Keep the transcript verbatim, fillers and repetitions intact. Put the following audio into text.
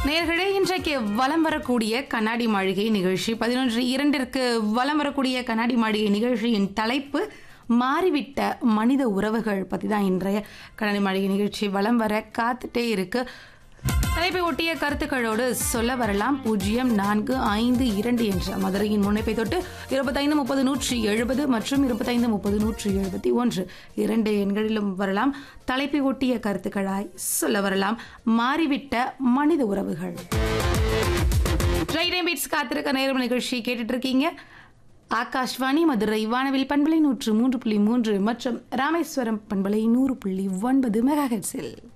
நேயர்களே, இன்றைக்கு வலம் வரக்கூடிய கண்ணாடி மாளிகை நிகழ்ச்சி பதினொன்று இரண்டிற்கு வலம் வரக்கூடிய கண்ணாடி மாளிகை நிகழ்ச்சியின் தலைப்பு மாறிவிட்ட மனித உறவுகள் பற்றி தான் இன்றைய கண்ணாடி மாளிகை நிகழ்ச்சி வலம் வர காத்துட்டே இருக்கு. தலைப்பை ஒட்டிய கருத்துக்களோடு சொல்ல வரலாம். பூஜ்ஜியம் நான்கு ஐந்து இரண்டு என்ற மதுரையின் முன்னைப்பை தொட்டு இருபத்தைந்து முப்பது நூற்றி எழுபது மற்றும் இருபத்தைந்து முப்பது நூற்றி எழுபத்தி ஒன்று இரண்டு எண்களிலும் வரலாம். தலைப்பை ஒட்டிய கருத்துக்களாய் சொல்ல வரலாம். மாறிவிட்ட மனித உறவுகள். காத்திருக்க நேரம் நிகழ்ச்சி கேட்டுட்டு இருக்கீங்க. ஆகாஷ்வாணி மதுரை வானவில் பண்பலை நூற்று மூன்று புள்ளி மூன்று மற்றும் ராமேஸ்வரம் பண்பலை நூறு புள்ளி ஒன்பது மெகா ஹெர்ட்ஸில்.